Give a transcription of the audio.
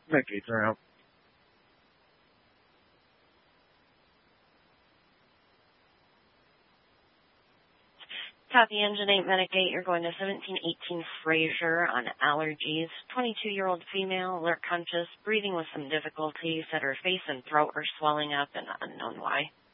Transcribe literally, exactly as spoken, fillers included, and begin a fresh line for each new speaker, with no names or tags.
Medicaid's are out.
Copy engine eight Medicaid, you're going to seventeen eighteen Fraser on allergies. twenty-two-year-old female, alert conscious, breathing with some difficulty, said her face and throat are swelling up and unknown why.